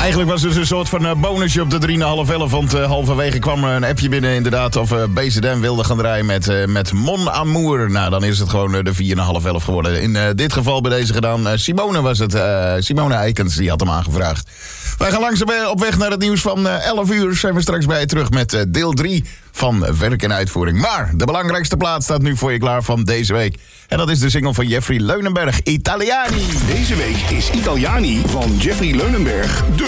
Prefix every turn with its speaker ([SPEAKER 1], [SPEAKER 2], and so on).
[SPEAKER 1] Eigenlijk was het een soort van bonusje op de 3,5-11. Want halverwege kwam er een appje binnen inderdaad. Of BZN wilde gaan draaien met Mon Amour. Nou, dan is het gewoon de 4,5-11 geworden. In dit geval bij deze gedaan. Simone was het. Simone Eikens, die had hem aangevraagd. Wij gaan langzaam op weg naar het nieuws van 11 uur. Zijn we straks bij je terug met deel 3 van Werk en Uitvoering. Maar de belangrijkste plaat staat nu voor je klaar van deze week. En dat is de single van Jeffrey Leunenberg, Italiani.
[SPEAKER 2] Deze week is Italiani van Jeffrey Leunenberg